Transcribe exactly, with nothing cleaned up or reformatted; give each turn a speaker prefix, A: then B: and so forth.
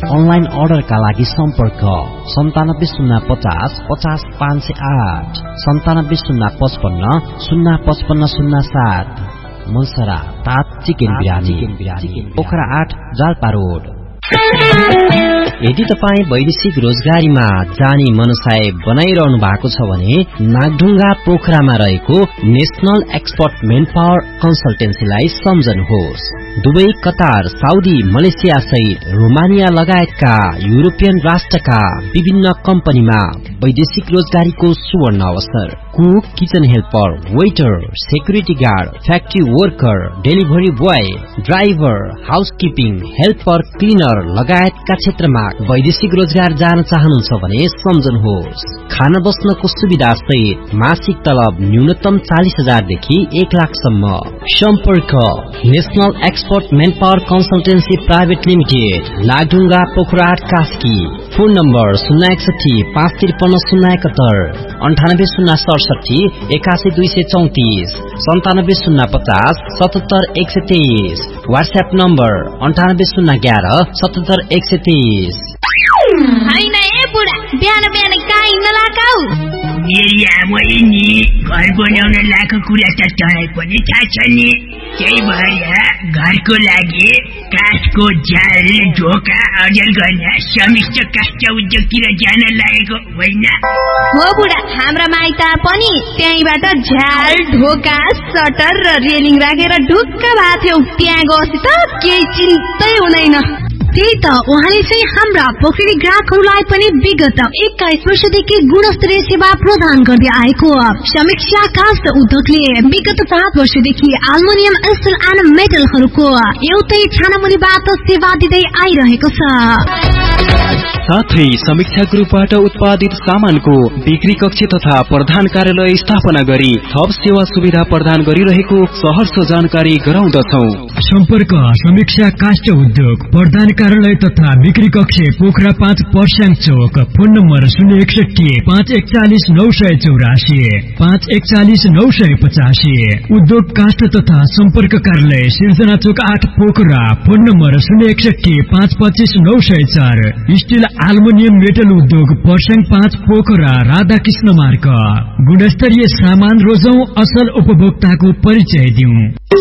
A: Online अर्डरका लागि सम्पर्क सन्तानब्बे शून्य पचास पचास पाँच सय आठ सन्तानब्बे शून्य पचपन्न शून्य पचपन्न शून्य सात। मनसरा तात चिकन बिरामी पोखरा आठ जाल्पा रोड। यदि तपाईँ वैदेशिक रोजगारीमा जाने मनसाय बनाइरहनु भएको छ भने नागढुङ्गा पोखरामा रहेको national expert main power कन्सल्टेन्सीलाई सम्झनुहोस्। Dubai, Qatar, Saudi, Malaysia सहित रोमानिया लगायतका युरोपियन राष्ट्रका विभिन्न कम्पनीमा वैदेशिक रोजगारीको सुवर्ण अवसर। Cook, kitchen helper, waiter, security guard, factory worker, delivery boy, driver, housekeeping, helper, cleaner लगायतका क्षेत्रमा वैदेशिक रोजगार जान चाहनुहुन्छ भने सम्झनुहोस्। खाना बस्नको सुविधा सहित मासिक तलब न्यूनतम चालीस हजार देखि एक लाखसम्म। सम्पर्क national expert main power consultancy private limited, Nagdhunga, Pokhara, Kaski. Phone number शून्य एकसठी पाँच त्रिपन्न शून्य एकहत्तर अन्ठानब्बे शून्य सडसठी एकासी दुई सय चौतिस सन्तानब्बे शून्य पचास सतहत्तर एक सय तेइस। व्हाट्सएप नम्बर अन्ठानब्बे शून्य एघार सतहत्तर एक सय तेइस।
B: होइन ए बुढा, बिहान बिहान काहीँ नलाकाउ।
C: मेरी आमै नि घर बनाउन लाको कुरा त तँलाई पनि थाहा छ नि। त्यही भएर घरको लागि काठको जाल ढोका अर्जन गर्न समिष्ट काष्ठ उद्योगतिर जान लागेको होइन
B: हो बुढा। हाम्रा माइता पनि त्यहीँबाट झ्याल ढोका सटर र रेलिङ राखेर ढुक्क भएको थियौ। त्यहाँ गएपछि त केही चिन्तै हुँदैन।
D: त्यही त उहाँले चाहिँ हाम्रा पोखरी ग्राहकहरूलाई पनि विगत एक्काइस वर्षदेखि गुणस्तरीय सेवा प्रदान गर्दै आएको समीक्षा काष्ठ उद्योगले विगत सात वर्षदेखि एल्युमिनियम स्टिल एन्ड मेटलहरूको एउटै छानामुनिबाट सेवा दिँदै आइरहेको छ।
E: साथै समीक्षा ग्रुपबाट उत्पादित सामानको बिक्री कक्ष तथा प्रधान कार्यालय स्थापना गरी थप सेवा सुविधा प्रदान गरिरहेको सहर्ष जानकारी गराउँदछौ।
F: सम्पर्क समीक्षा काष्ठ उद्योग प्रधान कार्यालय तथा बिक्री कक्ष पोखरा पाँच पर्स्याङ चौक। फोन नम्बर शून्य एकसठी पाँच एकचालिस नौ सय चौरासी पाँच एकचालिस नौ सय पचासी। उद्योग काष्ठ तथा सम्पर्क कार्यालय सिर्जना चौक आठ पोखरा। फोन नम्बर शून्य एकसठी पाँच पच्चिस नौ सय चार। स्टिल एल्युमिनियम मेटल उद्योग पर्स्याङ पाँच पोखरा राधाकृष्ण मार्ग। गुणस्तरीय सामान रोजौं, असल उपभोक्ताको परिचय दिउँ।